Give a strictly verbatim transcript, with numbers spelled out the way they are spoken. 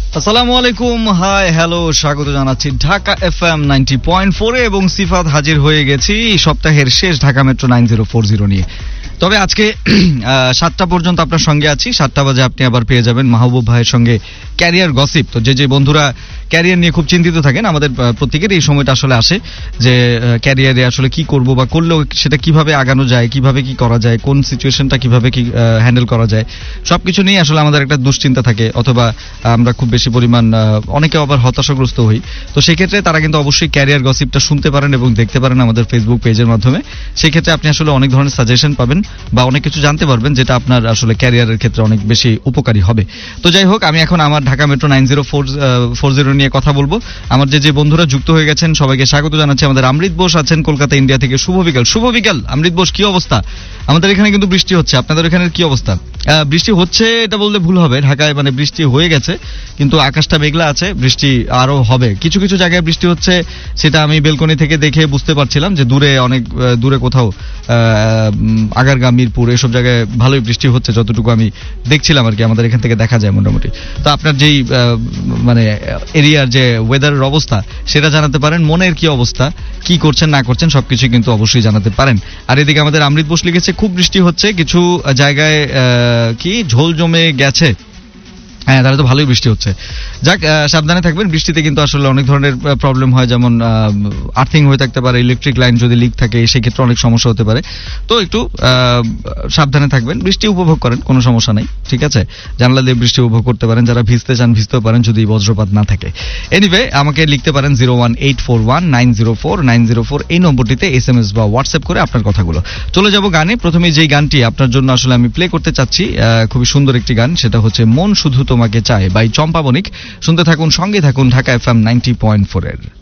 আসসালামু আলাইকুম, hi hello, স্বাগত জানাচ্ছি Dhaka FM ninety point four এ এবং সিফাত হাজির হয়ে গেছি সপ্তাহের শেষ Dhaka metro nine zero four zero নিয়ে। তবে আজকে সাতটা পর্যন্ত আপনার সঙ্গে আছি। সাতটা বাজে আপনি আবার পেয়ে যাবেন মাহবুব ভাইয়ের সঙ্গে ক্যারিয়ার গসিপ। তো যে যে বন্ধুরা ক্যারিয়ার নিয়ে খুব চিন্তিত থাকেন, আমাদের প্রত্যেকের এই সময়টা আসলে আসে যে ক্যারিয়ারে আসলে কি করব বা করলেও সেটা কিভাবে আগানো যায়, কিভাবে কি করা যায়, কোন সিচুয়েশনটা কিভাবে কি হ্যান্ডেল করা যায়, সবকিছু নিয়ে আসলে আমাদের একটা দুশ্চিন্তা থাকে, অথবা আমরা খুব বেশি পরিমাণ অনেকে আবার হতাশাগ্রস্ত হই। তো সেক্ষেত্রে তারা কিন্তু অবশ্যই ক্যারিয়ার গসিপটা শুনতে পারেন এবং দেখতে পারেন আমাদের ফেসবুক পেজের মাধ্যমে। সেই ক্ষেত্রে আপনি আসলে অনেক ধরনের সাজেশন পাবেন বা অনেক কিছু জানতে পারবেন যেটা আপনার আসলে ক্যারিয়ারের ক্ষেত্রে অনেক বেশি উপকারী হবে। তো যাই হোক, আমি এখন আমার Dhaka metro nine zero four four zero নিয়ে কথা বলবো। আমার যে যে বন্ধুরা যুক্ত হয়ে গেছেন সবাইকে স্বাগত জানাচ্ছি। আমাদের আমৃত বোস আছেন কলকাতা ইন্ডিয়া থেকে। শুভ বিকাল। শুভ বিকাল আমৃত বোস, কি অবস্থা? আমাদের এখানে কিন্তু বৃষ্টি হচ্ছে, আপনাদের এখানে কি অবস্থা? বৃষ্টি হচ্ছে এটা বললে ভুল হবে, ঢাকায় মানে বৃষ্টি হয়ে গেছে কিন্তু আকাশটা মেঘলা আছে, বৃষ্টি আরো হবে। কিছু কিছু জায়গায় বৃষ্টি হচ্ছে, সেটা আমি বেলকনি থেকে দেখে বুঝতে পারছিলাম যে দূরে অনেক দূরে কোথাও আগারগাঁ, মিরপুর এসব জায়গায় ভালোই বৃষ্টি হচ্ছে, যতটুকু আমি দেখছিলাম আর কি, আমাদের এখান থেকে দেখা যায় মোটামুটি। তো আপনার যেই মানে এরিয়ার যে ওয়েদারের অবস্থা সেটা জানাতে পারেন, মনের কি অবস্থা, কি করছেন না করছেন সবকিছু কিন্তু অবশ্যই জানাতে পারেন। আর এদিকে আমাদের আমৃত বোস লিখেছে খুব বৃষ্টি হচ্ছে, কিছু জায়গায় কি ঝোল জমে গেছে। হ্যাঁ, তাহলে তো ভালোই বৃষ্টি হচ্ছে। যাক, সাবধানে থাকবেন। বৃষ্টিতে কিন্তু আসলে অনেক ধরনের প্রবলেম হয়, যেমন আর্থিং হয়ে থাকতে পারে, ইলেকট্রিক লাইন যদি লিক থাকে সেক্ষেত্রে অনেক সমস্যা হতে পারে। তো একটু সাবধানে থাকবেন, বৃষ্টি উপভোগ করেন, কোনো সমস্যা নেই, ঠিক আছে। জানলা দিয়ে বৃষ্টি উপভোগ করতে পারেন, যারা ভিজতে চান ভিজতেও পারেন যদি বজ্রপাত না থাকে। এনিওয়ে, আমাকে লিখতে পারেন zero one eight four one nine zero four nine zero four এই নম্বরটিতে এস এম এস বা হোয়াটসঅ্যাপ করে আপনার কথাগুলো। চলে যাব গানে। প্রথমে যেই গানটি আপনার জন্য আসলে আমি প্লে করতে চাচ্ছি, খুবই সুন্দর একটি গান, সেটা হচ্ছে মন শুধু তোমাকে চায় বাই চম্পা বণিক। শুনতে থাকুন, সঙ্গে থাকুন Dhaka FM ninety point four এর।